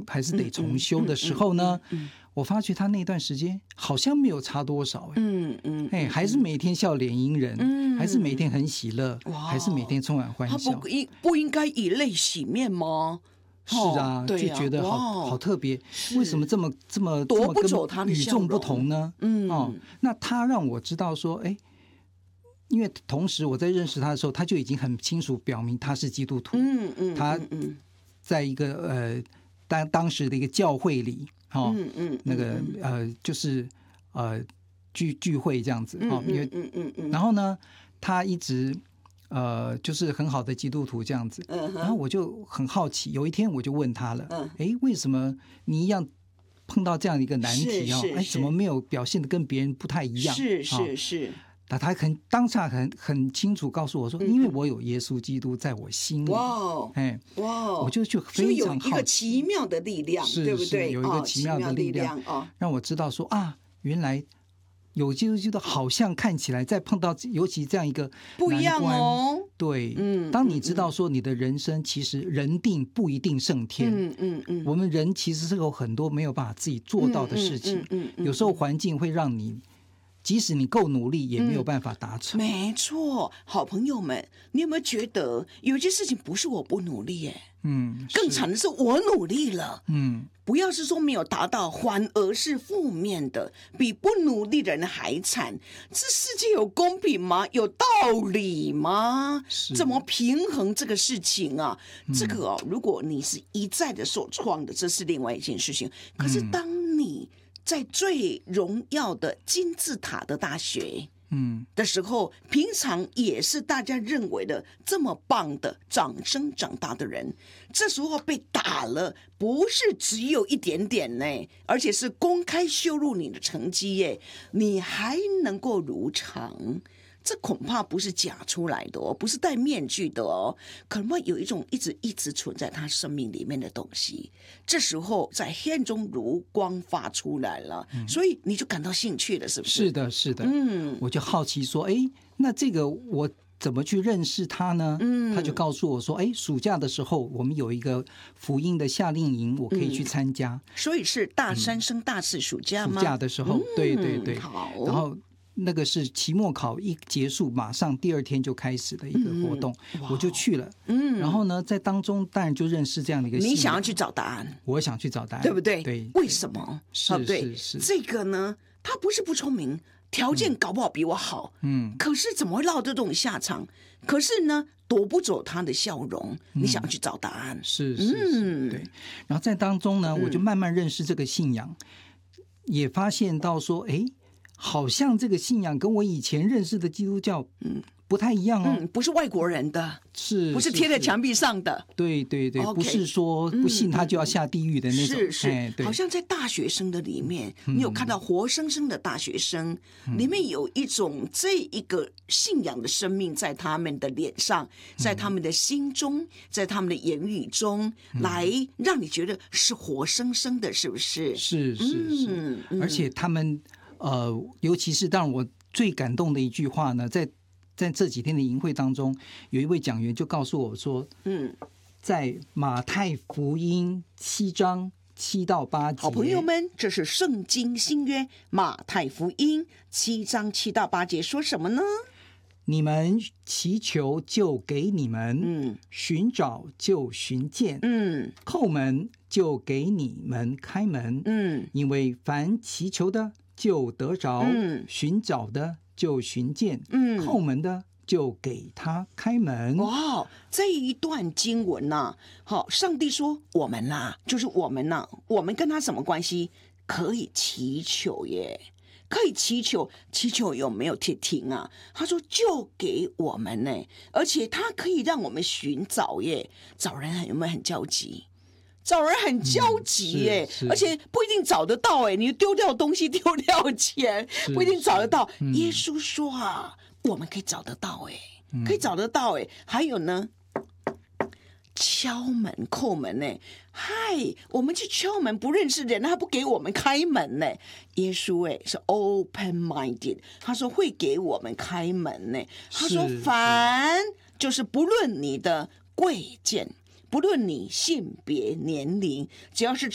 还是得重修的时候呢，我发觉他那段时间好像没有差多少，还是每天笑脸迎人，还是每天很喜乐，还是每天充满欢笑。 他不应该以泪洗面吗？ 是啊，就觉得好特别，为什么这么夺不走他的与众不同呢？那他让我知道说，因为同时我在认识他的时候，他就已经很清楚表明他是基督徒。他在一个当时的一个教会里，那个就是聚会这样子，因为然后呢，他一直就是很好的基督徒这样子，然后我就很好奇，有一天我就问他了，为什么你一样碰到这样的一个难题怎么没有表现得跟别人不太一样？ 是。 那他当下很清楚告诉我说，因为我有耶稣基督在我心里。我就非常好奇， 有一个奇妙的力量，对不对？ 有一个奇妙的力量，让我知道说原来有基督的好像看起来在碰到尤其这样一个不一样哦。 对，当你知道说你的人生其实人定不一定胜天，我们人其实是有很多没有办法自己做到的事情，有时候环境会让你即使你够努力也没有办法达成。 没错，好朋友们，你有没有觉得有一件事情不是我不努力耶？更惨的是我努力了。不要是说没有达到，反而是负面的，比不努力的人还惨。这世界有公平吗？有道理吗？怎么平衡这个事情啊？这个如果你是一再的受创的，这是另外一件事情。可是当你在最荣耀的金字塔的大学的时候，平常也是大家认为的这么棒的掌声长大的人，这时候被打了，不是只有一点点呢，而且是公开羞辱你的成绩耶，你还能够如常，这恐怕不是假出来的哦，不是戴面具的哦，可能会有一种一直存在他生命里面的东西，这时候在黑暗中如光发出来了，所以你就感到兴趣了，是不是？ 是的，我就好奇说，那这个我怎么去认识他呢？他就告诉我说，暑假的时候我们有一个福音的夏令营，我可以去参加。 所以是大三升大四暑假吗？ 暑假的时候，对， 好， 然后那个是期末考一结束，马上第二天就开始的一个活动，我就去了。然后呢，在当中当然就认识这样的一个信仰。 你想要去找答案， 我想去找答案， 对不对？ 对， 为什么？ 是这个呢，他不是不聪明，条件搞不好比我好，可是怎么会落到这种下场？可是呢，夺不走他的笑容。你想要去找答案， 是，对。然后在当中呢，我就慢慢认识这个信仰，也发现到说，好像这个信仰跟我以前认识的基督教不太一样哦， 不是外国人的，不是贴在墙壁上的， 对，不是说不信他就要下地狱的那种， 是，好像在大学生的里面，你有看到活生生的大学生，里面有一种这一个信仰的生命在他们的脸上，在他们的心中，在他们的言语中，来让你觉得是活生生的，是不是？ 是，而且他们尤其是当然我最感动的一句话呢，在这几天的营会当中，有一位讲员就告诉我说，在马太福音7章7到8节， 好朋友们，这是圣经新约马太福音7章7到8节说什么呢？ 你们祈求就给你们，寻找就寻见，叩门就给你们开门，因为凡祈求的就得着，寻找的就寻见，叩门的就给他开门。 哇，这一段经文呐，好，上帝说我们啦，就是我们呐，我们跟他什么关系？可以祈求耶，可以祈求，祈求有没有停啊？他说就给我们呢，而且他可以让我们寻找耶，找人有没有很焦急？找人很焦急耶，而且不一定找得到哎，你丢掉东西、丢掉钱，不一定找得到。耶稣说啊，我们可以找得到哎，可以找得到哎。还有呢，敲门、叩门呢？嗨，我们去敲门，不认识人，他不给我们开门呢。耶稣哎是 open-minded， 他说会给我们开门呢。他说凡就是不论你的贵贱。不论你性别年龄，只要是